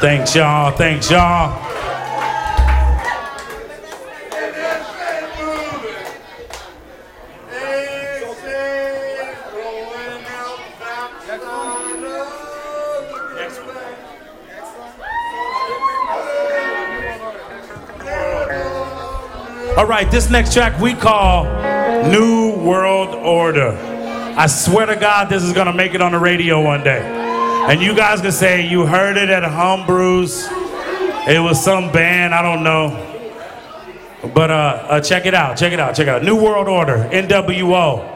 Thanks, y'all. Thanks, y'all. All right, this next track we call New World Order. I swear to God, this is gonna make it on the radio one day. And you guys can say you heard it at Humbrew's. It was some band, I don't know. But check it out, check it out, check it out. New World Order, NWO.